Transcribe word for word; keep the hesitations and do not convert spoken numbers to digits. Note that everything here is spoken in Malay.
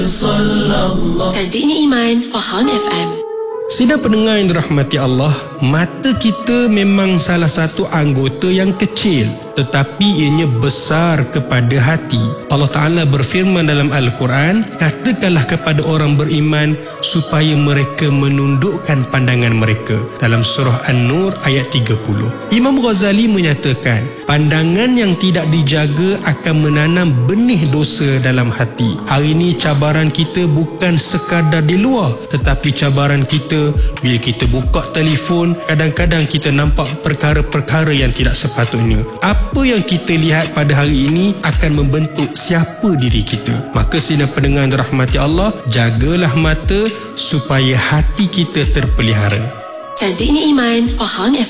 Cantiknya Iman, Faham F M. Sidang pendengar yang dirahmati Allah, mata kita memang salah satu anggota yang kecil tetapi ianya besar kepada hati. Allah Ta'ala berfirman dalam Al-Quran, katakanlah kepada orang beriman supaya mereka menundukkan pandangan mereka, dalam surah An-Nur ayat tiga puluh. Imam Ghazali menyatakan, pandangan yang tidak dijaga akan menanam benih dosa dalam hati. Hari ini cabaran kita bukan sekadar di luar, tetapi cabaran kita bila kita buka telefon, kadang-kadang kita nampak perkara-perkara yang tidak sepatutnya. Apa yang kita lihat pada hari ini akan membentuk siapa diri kita. Maka sidang pendengar yang dirahmati Allah, jagalah mata supaya hati kita terpelihara. Cantiknya Iman, Faham F M.